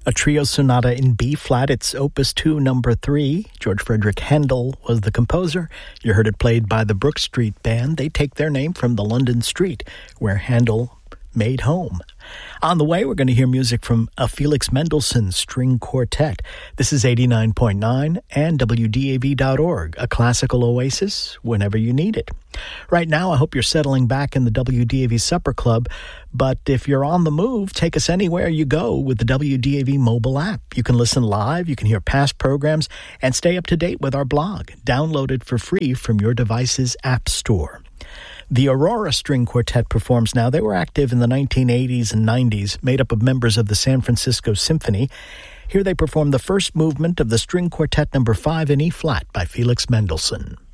A trio sonata in B-flat, it's Opus 2, number 3. George Frederick Handel was the composer. You heard it played by the Brook Street Band. They take their name from the London street where Handel made home. On the way, we're going to hear music from a Felix Mendelssohn String Quartet. This is 89.9 and WDAV.org, a classical oasis whenever you need it. Right now, I hope you're settling back in the WDAV Supper Club, but if you're on the move, take us anywhere you go with the WDAV mobile app. You can listen live, you can hear past programs, and stay up to date with our blog. Download it for free from your device's app store. The Aurora String Quartet performs now. They were active in the 1980s and 90s, made up of members of the San Francisco Symphony. Here they perform the first movement of the String Quartet number 5 in E-flat by Felix Mendelssohn.